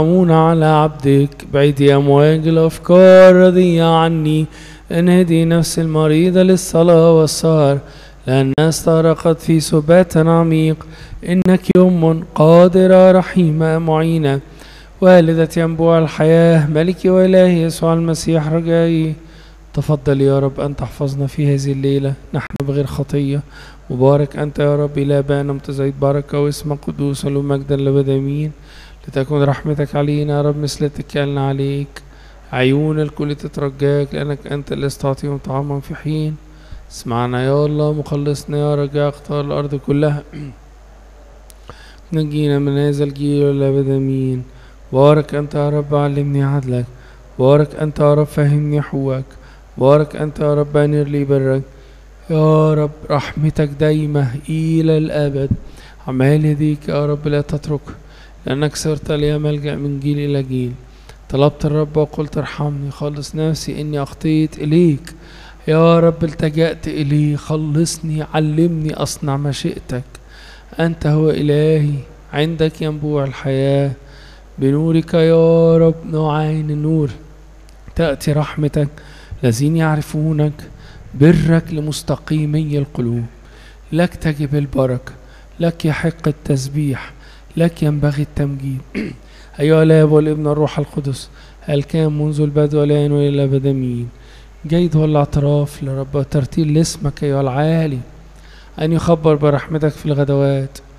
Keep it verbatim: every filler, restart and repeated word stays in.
ينعمون على عبدك بعيد أمواج الأفكار رضي عني انهدي نفس المريضة للصلاة والسهر لأنها استغرقت في سبات عميق. إنك يوم قادرة رحيمة معينة والدة ينبوع الحياة ملكي وإلهي يسوع المسيح رجائي. تفضل يا رب أن تحفظنا في هذه الليلة نحن بغير خطية. مبارك أنت يا رب إلى أبانا متزايد بركة واسم قدوس له مجدا لأبد آمين. لتكون رحمتك علينا يا رب مثل اتكالنا عليك. عيون الكل تترجاك لأنك أنت اللي تعطيهم طعاما في حين. اسمعنا يا الله مخلصنا يا رجاء اختار الأرض كلها نجينا من هذا الجيل والأبد آمين. بارك أنت يا رب علمني عدلك. بارك أنت يا رب فهمني حواك. بارك أنت يا رب أنر لي برك يا رب. رحمتك دايمة إلى الأبد. عمال يديك يا رب لا تترك لأنك صرت لي ملجأ من جيل إلى جيل. طلبت الرب وقلت ارحمني خلص نفسي إني أخطيت إليك يا رب. التجأت إليه خلصني علمني أصنع مشيئتك. أنت هو إلهي عندك ينبوع الحياة. بنورك يا رب نوعين النور تأتي رحمتك الذين يعرفونك. برك لمستقيمي القلوب. لك تجب البركة. لك يحق التسبيح. لك ينبغي التمجيد. أيها الآب والابن الروح القدس هل كان منذ البدء والآن وإلى الأبد آمين. جيد هو الاعتراف لرب وترتيل لاسمك أيها العالي أن يخبر برحمتك في الغدوات